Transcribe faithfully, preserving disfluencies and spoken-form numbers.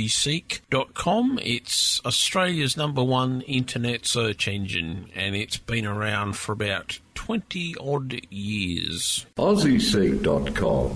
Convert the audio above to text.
aussie seek dot com. It's Australia's number one internet search engine, and it's been around for about twenty odd years. aussie seek dot com.